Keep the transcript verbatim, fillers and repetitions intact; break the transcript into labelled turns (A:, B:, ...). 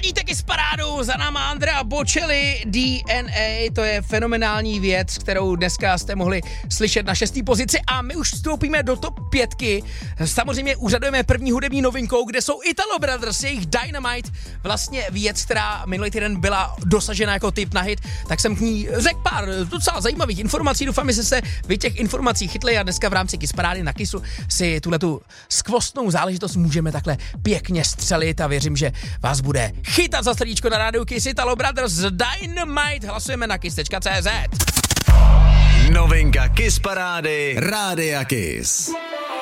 A: Ladíte Kiss parádu, za náma Andrea Bocelli, D N A, to je fenomenální věc, kterou dneska jste mohli slyšet na šestý pozici a my už vstoupíme do top pětky. Samozřejmě úřadujeme první hudební novinkou, kde jsou Italo Brothers, jejich Dynamite, vlastně věc, která minulý týden byla dosažena jako tip na hit, tak jsem k ní řekl pár docela zajímavých informací, doufám, že jste vy těch informací chytli a dneska v rámci Kiss parády na Kissu si tuhletu skvostnou záležitost můžeme takhle pěkně střelit a věřím, že vás bude chytat za srdíčko na rádiu Kiss. Italo Brothers Dynamite, hlasujeme na kiss tečka cé zet.
B: Novinka Kiss parády Rádia Kiss.